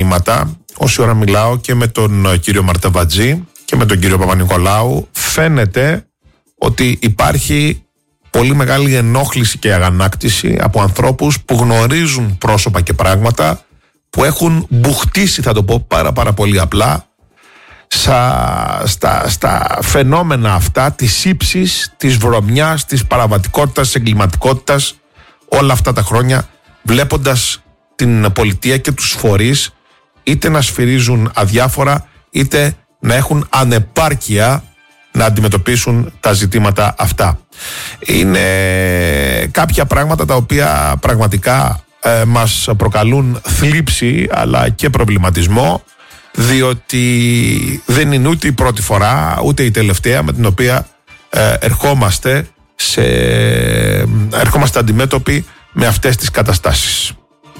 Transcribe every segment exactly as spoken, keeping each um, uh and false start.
μηνύματα, όση ώρα μιλάω και με τον κύριο Μαρτεβατζή και με τον κύριο Παπα-Νικολάου, φαίνεται ότι υπάρχει πολύ μεγάλη ενόχληση και αγανάκτηση από ανθρώπους που γνωρίζουν πρόσωπα και πράγματα, που έχουν μπουχτίσει, θα το πω πάρα πάρα πολύ απλά, στα, στα, στα φαινόμενα αυτά της ύψης, της βρωμιάς, της παραβατικότητας, της εγκληματικότητας όλα αυτά τα χρόνια, βλέποντας την πολιτεία και τους φορείς είτε να σφυρίζουν αδιάφορα είτε να έχουν ανεπάρκεια να αντιμετωπίσουν τα ζητήματα αυτά. Είναι κάποια πράγματα τα οποία πραγματικά ε, μας προκαλούν θλίψη αλλά και προβληματισμό, διότι δεν είναι ούτε η πρώτη φορά ούτε η τελευταία με την οποία ε, ερχόμαστε, σε, ερχόμαστε αντιμέτωποι με αυτές τις καταστάσεις.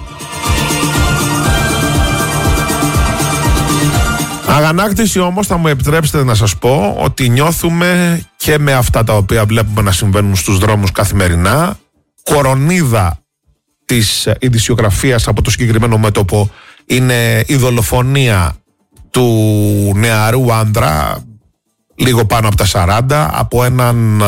Αγανάκτηση όμως, θα μου επιτρέψετε να σας πω ότι νιώθουμε και με αυτά τα οποία βλέπουμε να συμβαίνουν στους δρόμους καθημερινά. Κορονίδα της ειδησιογραφίας από το συγκεκριμένο μέτωπο είναι η δολοφονία του νεαρού άντρα, λίγο πάνω από τα σαράντα, από έναν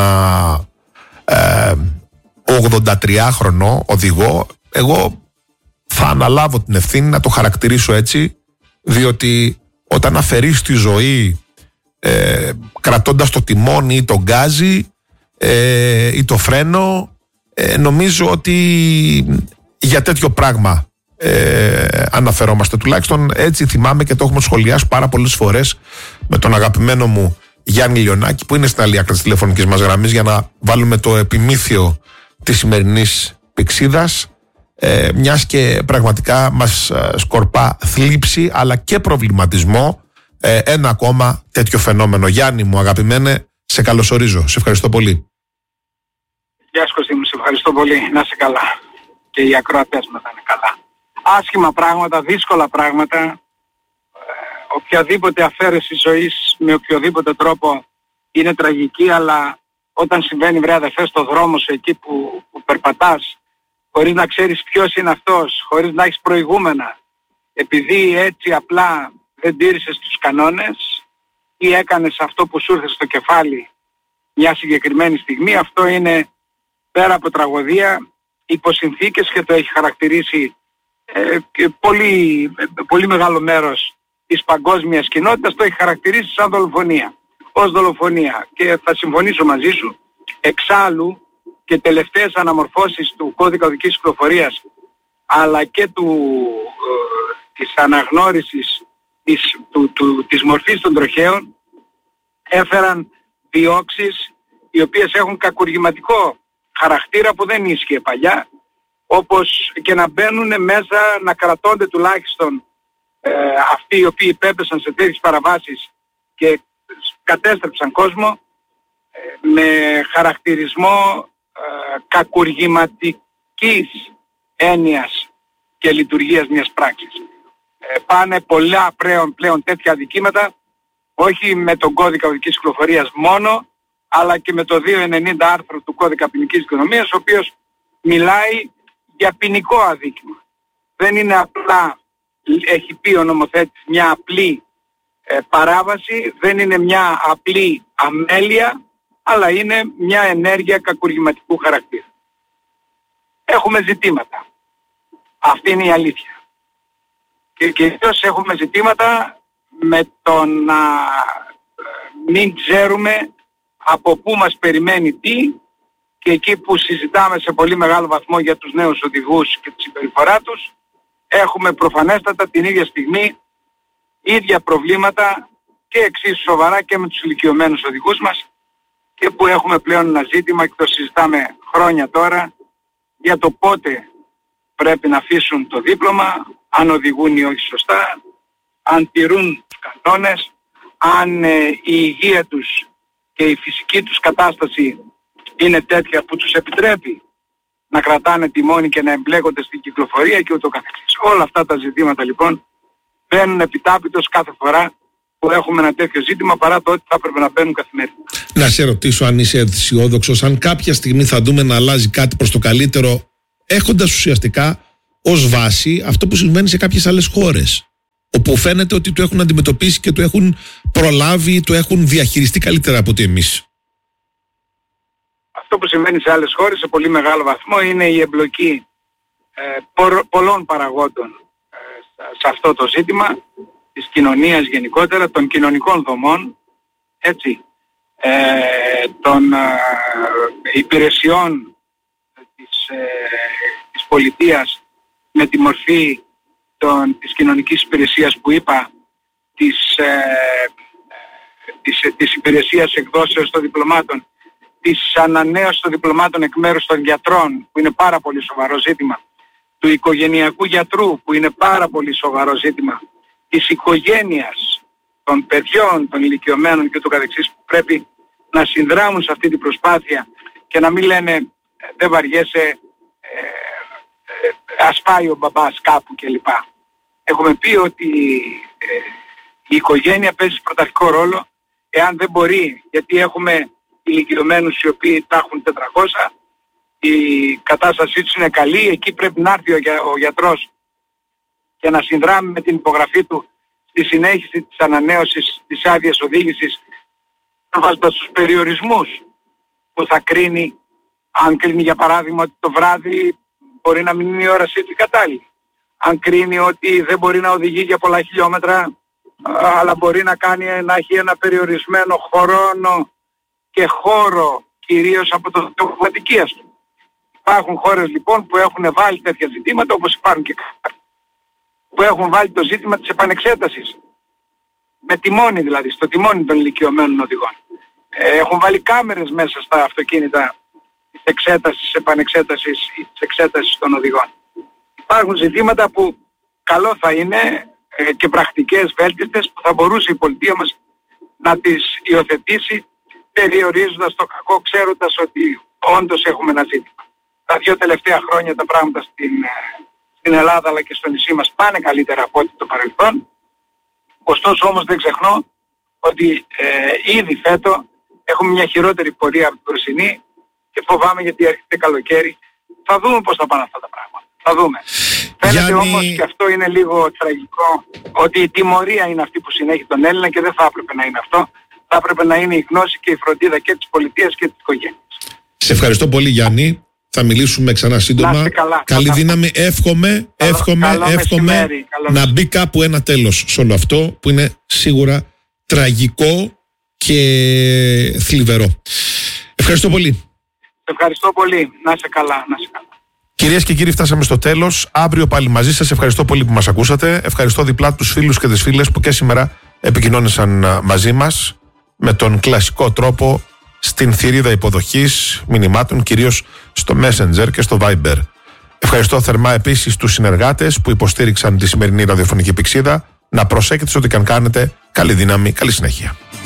ε, ογδοντατριάχρονο οδηγό. Εγώ θα αναλάβω την ευθύνη να το χαρακτηρίσω έτσι, διότι όταν αφαιρείς τη ζωή ε, κρατώντας το τιμόνι ή το γκάζι ε, ή το φρένο, ε, νομίζω ότι για τέτοιο πράγμα ε, αναφερόμαστε. Τουλάχιστον έτσι θυμάμαι και το έχουμε σχολιάσει πάρα πολλές φορές με τον αγαπημένο μου Γιάννη Λιονάκη, που είναι στην άλλη άκρη της τηλεφωνικής μας γραμμής, για να βάλουμε το επιμήθειο της σημερινής πηξίδας. Ε, μιας και πραγματικά μας σκορπά θλίψη αλλά και προβληματισμό ε, ένα ακόμα τέτοιο φαινόμενο. Γιάννη μου αγαπημένε, σε καλωσορίζω, σε ευχαριστώ πολύ. Γεια σου Κωστή μου, σε ευχαριστώ πολύ, να είσαι καλά και οι ακροατές μας να είναι καλά. Άσχημα πράγματα, δύσκολα πράγματα, ε, οποιαδήποτε αφαίρεση ζωής με οποιοδήποτε τρόπο είναι τραγική, αλλά όταν συμβαίνει, βρε αδερφέ, στο δρόμο σου, εκεί που, που περπατάς, χωρίς να ξέρεις ποιος είναι αυτός, χωρίς να έχεις προηγούμενα, επειδή έτσι απλά δεν τήρησες τους κανόνες ή έκανες αυτό που σου ήρθε στο κεφάλι μια συγκεκριμένη στιγμή, αυτό είναι πέρα από τραγωδία, υποσυνθήκες, και το έχει χαρακτηρίσει ε, και πολύ, πολύ μεγάλο μέρος της παγκόσμιας κοινότητας, το έχει χαρακτηρίσει σαν δολοφονία, ως δολοφονία. Και θα συμφωνήσω μαζί σου, εξάλλου και τελευταίες αναμορφώσεις του κώδικα οδικής κυκλοφορίας αλλά και του, ε, της αναγνώρισης της, του, του, της μορφής των τροχαίων έφεραν διώξεις οι οποίες έχουν κακουργηματικό χαρακτήρα που δεν ίσχυε παλιά, όπως και να μπαίνουν μέσα, να κρατώνται τουλάχιστον ε, αυτοί οι οποίοι υπέπεσαν σε τέτοιες παραβάσεις και κατέστρεψαν κόσμο ε, με χαρακτηρισμό κακουργηματικής έννοιας και λειτουργίας μιας πράξης. Ε, πάνε πολλά πλέον, πλέον τέτοια αδικήματα, όχι με τον κώδικα οδικής κυκλοφορίας μόνο, αλλά και με το διακόσια ενενήντα άρθρο του κώδικα ποινικής δικονομίας, ο οποίος μιλάει για ποινικό αδίκημα. Δεν είναι απλά, έχει πει ο νομοθέτης, μια απλή ε, παράβαση, δεν είναι μια απλή αμέλεια, αλλά είναι μια ενέργεια κακουργηματικού χαρακτήρα. Έχουμε ζητήματα. Αυτή είναι η αλήθεια. Και κυρίως έχουμε ζητήματα με το να μην ξέρουμε από πού μας περιμένει τι, και εκεί που συζητάμε σε πολύ μεγάλο βαθμό για τους νέους οδηγούς και τη συμπεριφορά τους, έχουμε προφανέστατα την ίδια στιγμή ίδια προβλήματα και εξίσου σοβαρά και με τους ηλικιωμένους οδηγούς μας, και που έχουμε πλέον ένα ζήτημα και το συζητάμε χρόνια τώρα για το πότε πρέπει να αφήσουν το δίπλωμα, αν οδηγούν ή όχι σωστά, αν τηρούν τους κανόνες, αν ε, η υγεία τους και η φυσική τους κατάσταση είναι τέτοια που τους επιτρέπει να κρατάνε τιμόνι και να εμπλέκονται στην κυκλοφορία και ούτω καθεξής. Όλα αυτά τα ζητήματα λοιπόν μπαίνουν επιτάπητος κάθε φορά που έχουμε ένα τέτοιο ζήτημα, παρά το ότι θα έπρεπε να μπαίνουν καθημερινά. Να σε ρωτήσω αν είσαι αισιόδοξος, αν κάποια στιγμή θα δούμε να αλλάζει κάτι προς το καλύτερο, έχοντας ουσιαστικά ως βάση αυτό που συμβαίνει σε κάποιες άλλες χώρες. όπου φαίνεται ότι το έχουν αντιμετωπίσει και το έχουν προλάβει, το έχουν διαχειριστεί καλύτερα από ότι εμείς. Αυτό που συμβαίνει σε άλλες χώρες σε πολύ μεγάλο βαθμό είναι η εμπλοκή ε, πο, πολλών παραγόντων ε, σε αυτό το ζήτημα της κοινωνίας γενικότερα, των κοινωνικών δομών, έτσι, ε, των ε, υπηρεσιών της, ε, της πολιτείας με τη μορφή των, της κοινωνικής υπηρεσίας που είπα, της, ε, της, της υπηρεσίας εκδόσεως των διπλωμάτων, της ανανέωσης των διπλωμάτων εκ μέρους των γιατρών, που είναι πάρα πολύ σοβαρό ζήτημα, του οικογενειακού γιατρού, που είναι πάρα πολύ σοβαρό ζήτημα, της οικογένειας, των παιδιών, των ηλικιωμένων και το καθεξής, που πρέπει να συνδράμουν σε αυτή την προσπάθεια και να μην λένε δεν βαριέσαι, ε, ε, ας πάει ο μπαμπάς κάπου κλπ. Έχουμε πει ότι ε, η οικογένεια παίζει πρωταρχικό ρόλο, εάν δεν μπορεί, γιατί έχουμε ηλικιωμένους οι οποίοι τα έχουν τετρακόσια, η κατάστασή τους είναι καλή, εκεί πρέπει να έρθει ο, για, ο γιατρός και να συνδράμει με την υπογραφή του στη συνέχιση της ανανέωσης της άδειας οδήγησης, βάζοντας τους περιορισμούς που θα κρίνει, αν κρίνει για παράδειγμα ότι το βράδυ μπορεί να μην είναι η όρασή του κατάλληλη, αν κρίνει ότι δεν μπορεί να οδηγεί για πολλά χιλιόμετρα, αλλά μπορεί να, κάνει, να έχει ένα περιορισμένο χρόνο και χώρο, κυρίως από το θέμα κατοικίας του. Υπάρχουν χώρες λοιπόν που έχουν βάλει τέτοια ζητήματα, όπως υπάρχουν και που έχουν βάλει το ζήτημα της επανεξέτασης. Με τιμόνι δηλαδή, στο τιμόνι των ηλικιωμένων οδηγών. Ε, έχουν βάλει κάμερες μέσα στα αυτοκίνητα της εξέτασης, της επανεξέτασης ή της εξέτασης των οδηγών. Υπάρχουν ζητήματα που καλό θα είναι ε, και πρακτικές βέλτιστες που θα μπορούσε η πολιτεία μας να τις υιοθετήσει, περιορίζοντας το κακό, ξέροντας ότι όντως έχουμε ένα ζήτημα. Τα δύο τελευταία χρόνια τα πράγματα στην, στην Ελλάδα αλλά και στο νησί μας πάνε καλύτερα από ό,τι το παρελθόν. Ωστόσο όμως δεν ξεχνώ ότι ε, ήδη φέτο έχουμε μια χειρότερη πορεία από την περσινή και φοβάμαι γιατί έρχεται καλοκαίρι. Θα δούμε πώς θα πάνε αυτά τα πράγματα. Θα δούμε. Φαίνεται Γιάννη... όμως και αυτό είναι λίγο τραγικό, ότι η τιμωρία είναι αυτή που συνέχει τον Έλληνα και δεν θα έπρεπε να είναι αυτό. Θα έπρεπε να είναι η γνώση και η φροντίδα και της πολιτείας και της οικογένειας. Σε ευχαριστώ πολύ Γιάννη. Θα μιλήσουμε ξανά σύντομα. Καλά, Καλή καλά. δύναμη. Εύχομαι, Καλό, εύχομαι, καλό εύχομαι μεσημέρι, καλό να μπει κάπου ένα τέλος σε όλο αυτό που είναι σίγουρα τραγικό και θλιβερό. Ευχαριστώ πολύ. Ευχαριστώ πολύ. Να είσαι καλά, να είσαι καλά. Κυρίες και κύριοι, φτάσαμε στο τέλος. Αύριο πάλι μαζί σας. Ευχαριστώ πολύ που μας ακούσατε. Ευχαριστώ διπλά τους φίλους και τις φίλες που και σήμερα επικοινώνησαν μαζί μας με τον κλασικό τρόπο στην θηρίδα υποδοχής μηνυμάτων, κυρίως στο Messenger και στο Viber. Ευχαριστώ θερμά επίσης τους συνεργάτες που υποστήριξαν τη σημερινή ραδιοφωνική πυξίδα. Να προσέχετε σε ό,τι καν κάνετε. Καλή δύναμη, καλή συνέχεια.